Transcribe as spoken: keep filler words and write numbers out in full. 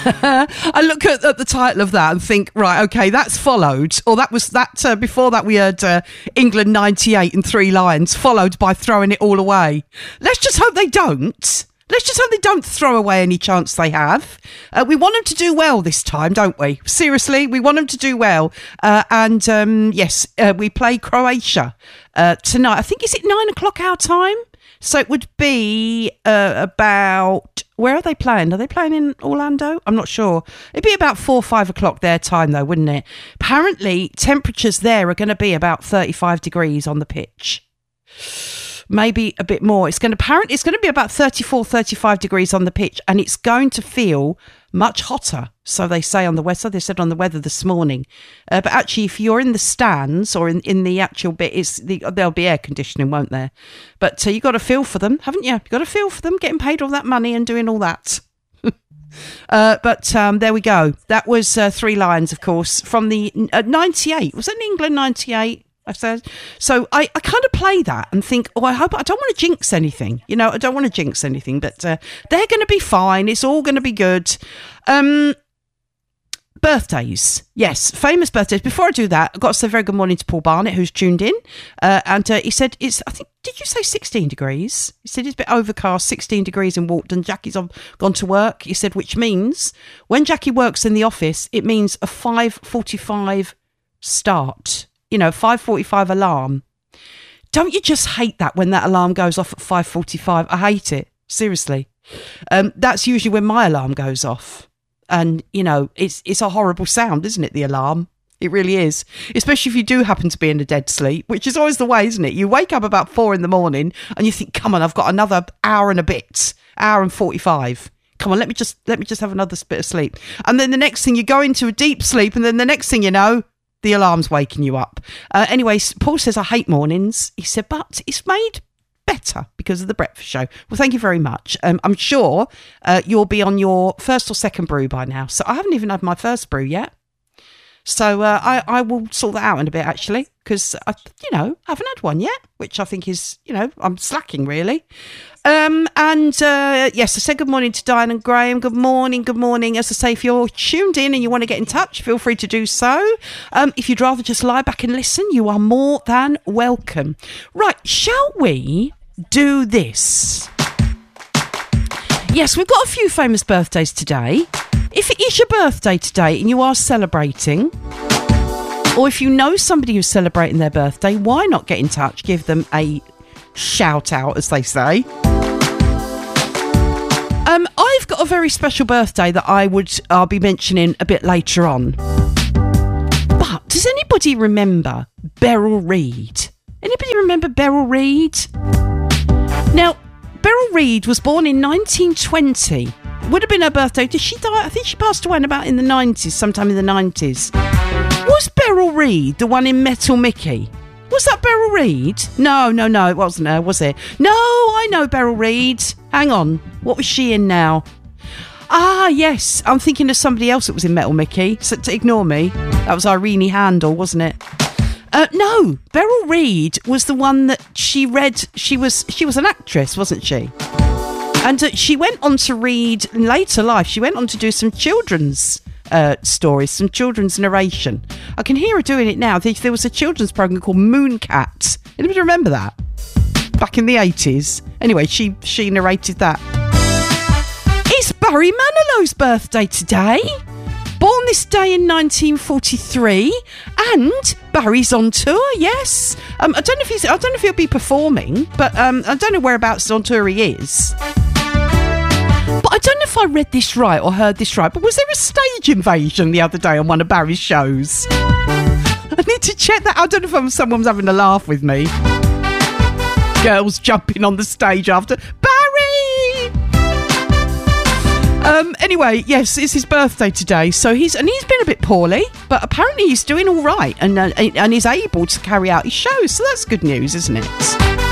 I look at, at the title of that and think, right, okay, that's followed, or that was that uh, before that we heard uh, England ninety-eight in Three Lions, followed by Throwing It All Away. Let's just hope they don't. Let's just hope they don't throw away any chance they have. Uh, we want them to do well this time, don't we? Seriously, we want them to do well. Uh, and um, yes, uh, we play Croatia uh, tonight. I think, is it nine o'clock our time? So it would be uh, about, where are they playing? Are they playing in Orlando? I'm not sure. It'd be about four or five o'clock their time though, wouldn't it? Apparently temperatures there are going to be about thirty-five degrees on the pitch. Maybe a bit more. It's going to apparently it's going to be about thirty-four, thirty-five degrees on the pitch, and it's going to feel much hotter. So they say on the weather. So they said on the weather this morning. Uh, but actually, if you're in the stands or in, in the actual bit, it's the, there'll be air conditioning, won't there? But uh, you got to feel for them, haven't you? You got to feel for them, getting paid all that money and doing all that. uh, but um, there we go. That was uh, Three Lions, of course, from the uh, ninety-eight. Was it in England ninety-eight? I said, so I, I kind of play that and think, oh, I hope I don't want to jinx anything. You know, I don't want to jinx anything, but uh, they're going to be fine. It's all going to be good. Um, birthdays. Yes, famous birthdays. Before I do that, I've got to say very good morning to Paul Barnett, who's tuned in. Uh, and uh, he said, it's, I think, did you say sixteen degrees? He said it's a bit overcast, sixteen degrees in Walton. Jackie's on, gone to work. He said, which means when Jackie works in the office, it means a five forty-five start. You know, five forty-five alarm. Don't you just hate that when that alarm goes off at five forty-five? I hate it. Seriously. Um, that's usually when my alarm goes off. And, you know, it's it's a horrible sound, isn't it, the alarm? It really is. Especially if you do happen to be in a dead sleep, which is always the way, isn't it? You wake up about four in the morning and you think, come on, I've got another hour and a bit. Hour and forty-five. Come on, let me just let me just have another bit of sleep. And then the next thing, you go into a deep sleep, and then the next thing you know, the alarm's waking you up. Uh, anyway, Paul says, I hate mornings. He said, but it's made better because of the breakfast show. Well, thank you very much. Um, I'm sure uh, you'll be on your first or second brew by now. So I haven't even had my first brew yet. So uh, I, I will sort that out in a bit, actually, because, I, you know, I haven't had one yet, which I think is, you know, I'm slacking, really. Um, and, uh, yes, I said good morning to Diane and Graham. Good morning, good morning. As I say, if you're tuned in and you want to get in touch, feel free to do so. Um, if you'd rather just lie back and listen, you are more than welcome. Right, shall we do this? Yes, we've got a few famous birthdays today. If it is your birthday today and you are celebrating, or if you know somebody who's celebrating their birthday, why not get in touch? Give them a shout out, as they say. Um, I've got a very special birthday that I would I'll be mentioning a bit later on. But does anybody remember Beryl Reid? Anybody remember Beryl Reid? Now, Beryl Reid was born in nineteen twenty. Would have been her birthday. Did she die? I think she passed away in about in the nineties, sometime in the nineties. Was Beryl Reid the one in Metal Mickey? Was that Beryl Reid? No, no, no, it wasn't her, was it? No, I know Beryl Reid. Hang on. What was she in now? Ah, yes. I'm thinking of somebody else that was in Metal Mickey. So to ignore me. That was Irene Handel, wasn't it? Uh, no, Beryl Reid was the one that she read. She was she was an actress, wasn't she? And uh, she went on to read in later life. She went on to do some children's uh, stories, some children's narration. I can hear her doing it now. There was a children's program called Mooncat. Anybody remember that? Back in the eighties. Anyway, she she narrated that. It's Barry Manilow's birthday today. Born this day in nineteen forty-three, and Barry's on tour. Yes, um, I don't know if he's. I don't know if he'll be performing, but um, I don't know whereabouts on tour he is. But I don't know if I read this right or heard this right. But was there a stage invasion the other day on one of Barry's shows? I need to check that. I don't know if someone's having a laugh with me. Girls jumping on the stage after Barry. Um, anyway, yes, it's his birthday today, so he's and he's been a bit poorly, but apparently he's doing all right and uh, and he's able to carry out his shows, so that's good news, isn't it?